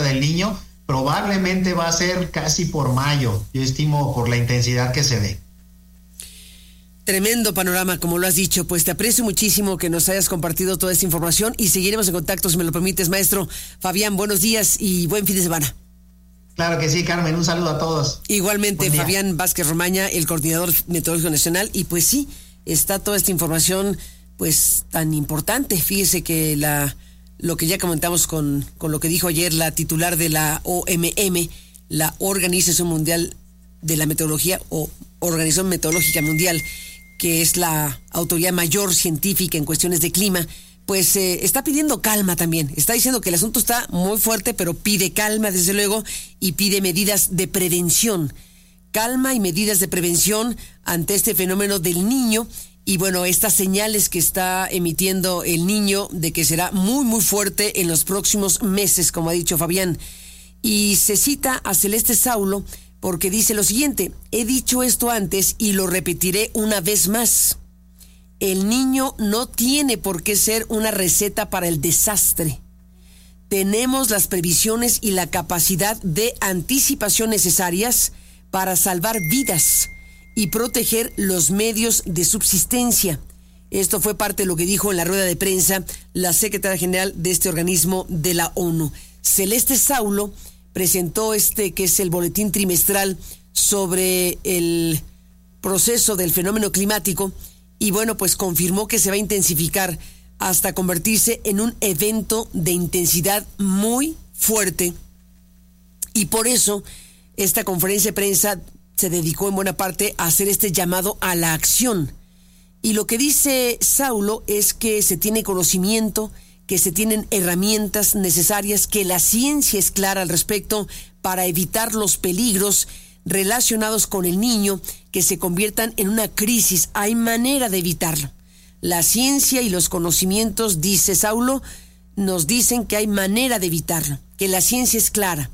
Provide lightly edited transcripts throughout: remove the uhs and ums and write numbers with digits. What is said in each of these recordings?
del Niño probablemente va a ser casi por mayo, yo estimo, por la intensidad que se ve. Tremendo panorama, como lo has dicho. Pues te aprecio muchísimo que nos hayas compartido toda esta información y seguiremos en contacto, si me lo permites, maestro. Fabián, buenos días y buen fin de semana. Claro que sí, Carmen, un saludo a todos. Igualmente, Fabián Vázquez Romaña, el coordinador meteorológico nacional, y pues sí, está toda esta información pues tan importante. Fíjese que lo que ya comentamos con lo que dijo ayer la titular de la OMM, la Organización Mundial de la Meteorología o Organización Meteorológica Mundial, que es la autoridad mayor científica en cuestiones de clima, pues está pidiendo calma también. Está diciendo que el asunto está muy fuerte, pero pide calma, desde luego, y pide medidas de prevención. Calma y medidas de prevención ante este fenómeno del Niño. Y bueno, estas señales que está emitiendo el Niño de que será muy, muy fuerte en los próximos meses, como ha dicho Fabián. Y se cita a Celeste Saulo porque dice lo siguiente: he dicho esto antes y lo repetiré una vez más. El Niño no tiene por qué ser una receta para el desastre. Tenemos las previsiones y la capacidad de anticipación necesarias para salvar vidas y proteger los medios de subsistencia. Esto fue parte de lo que dijo en la rueda de prensa la secretaria general de este organismo de la ONU. Celeste Saulo presentó que es el boletín trimestral sobre el proceso del fenómeno climático, y bueno, pues confirmó que se va a intensificar hasta convertirse en un evento de intensidad muy fuerte. Y por eso esta conferencia de prensa se dedicó en buena parte a hacer este llamado a la acción. Y lo que dice Saulo es que se tiene conocimiento, que se tienen herramientas necesarias, que la ciencia es clara al respecto para evitar los peligros relacionados con el Niño que se conviertan en una crisis. Hay manera de evitarlo. La ciencia y los conocimientos, dice Saulo, nos dicen que hay manera de evitarlo, que la ciencia es clara.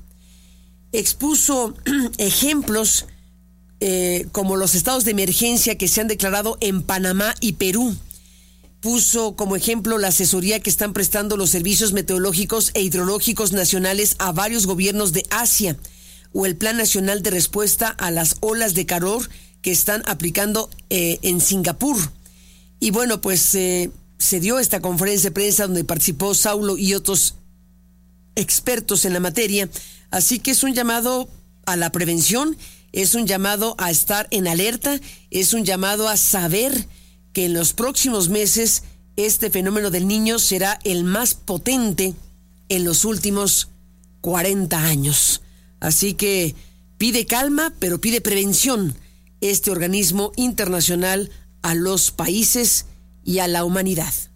Expuso ejemplos como los estados de emergencia que se han declarado en Panamá y Perú. Puso como ejemplo la asesoría que están prestando los servicios meteorológicos e hidrológicos nacionales a varios gobiernos de Asia, o el Plan Nacional de Respuesta a las Olas de Calor que están aplicando en Singapur. Y bueno, pues se dio esta conferencia de prensa donde participó Saulo y otros expertos en la materia. Así que es un llamado a la prevención, es un llamado a estar en alerta, es un llamado a saber que en los próximos meses este fenómeno del Niño será el más potente en los últimos 40 años. Así que pide calma, pero pide prevención este organismo internacional a los países y a la humanidad.